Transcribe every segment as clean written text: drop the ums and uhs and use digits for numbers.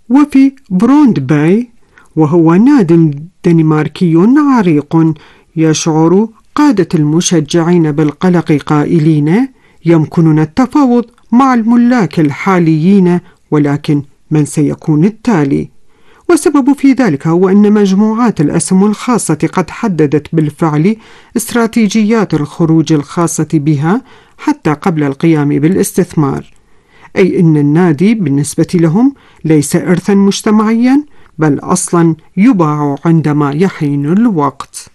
وفي بروندباي، وهو ناد دنماركي عريق، يشعر قادة المشجعين بالقلق قائلين: يمكننا التفاوض مع الملاك الحاليين، ولكن من سيكون التالي؟ والسبب في ذلك هو أن مجموعات الأسهم الخاصة قد حددت بالفعل استراتيجيات الخروج الخاصة بها حتى قبل القيام بالاستثمار، أي أن النادي بالنسبة لهم ليس إرثا مجتمعيا، بل أصلا يباع عندما يحين الوقت.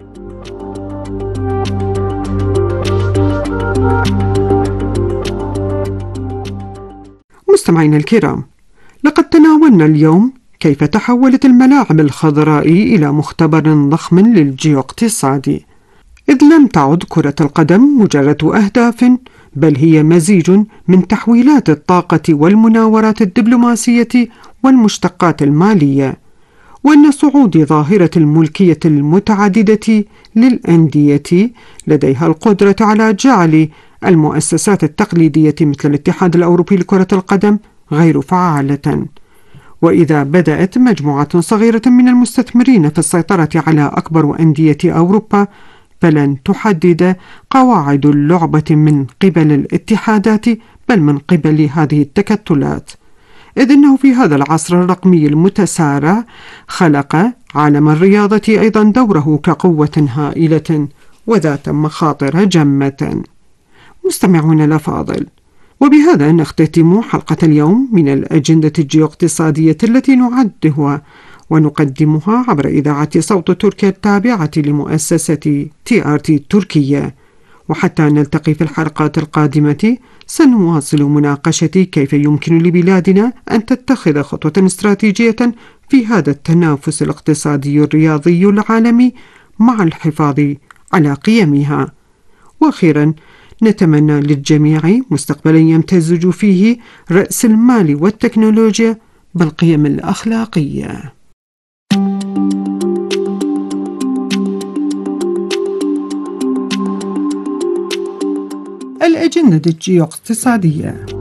مستمعينا الكرام، لقد تناولنا اليوم كيف تحولت الملاعب الخضراء إلى مختبر ضخم للجيو-اقتصاد، إذ لم تعد كرة القدم مجرد أهداف، بل هي مزيج من تحويلات الطاقة والمناورات الدبلوماسية والمشتقات المالية، وأن صعود ظاهرة الملكية المتعددة للأندية لديها القدرة على جعل المؤسسات التقليدية مثل الاتحاد الأوروبي لكرة القدم غير فعالة. وإذا بدأت مجموعة صغيرة من المستثمرين في السيطرة على أكبر أندية أوروبا، فلن تحدد قواعد اللعبة من قبل الاتحادات، بل من قبل هذه التكتلات، إذ أنه في هذا العصر الرقمي المتسارع خلق عالم الرياضة أيضا دوره كقوة هائلة وذات مخاطر جمة. مستمعون الأفاضل، وبهذا نختتم حلقة اليوم من الأجندة الجيو-اقتصادية التي نعدها ونقدمها عبر إذاعة صوت تركيا التابعة لمؤسسة TRT التركية. وحتى نلتقي في الحلقات القادمة، سنواصل مناقشة كيف يمكن لبلادنا أن تتخذ خطوة استراتيجية في هذا التنافس الاقتصادي الرياضي العالمي مع الحفاظ على قيمها. وأخيرا، نتمنى للجميع مستقبلا يمتزج فيه رأس المال والتكنولوجيا بالقيم الأخلاقية. الأجندة الجيو-اقتصادية.